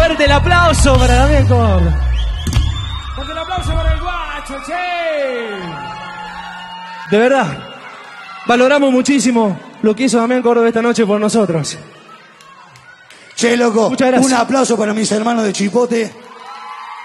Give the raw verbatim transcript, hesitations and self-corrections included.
fuerte el aplauso para Damián Córdoba. Fuerte el aplauso para el guacho, che. De verdad, valoramos muchísimo lo que hizo Damián Córdoba esta noche por nosotros. Che, loco, Muchas gracias. un aplauso para mis hermanos de Chipote.